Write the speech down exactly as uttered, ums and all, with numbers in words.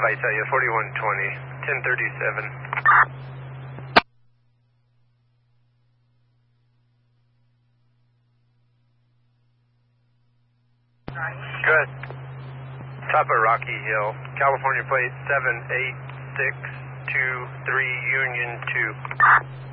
Visalia forty-one twenty, ten thirty-seven. Good. Top of Rocky Hill, California plate seven eight six two three Union two.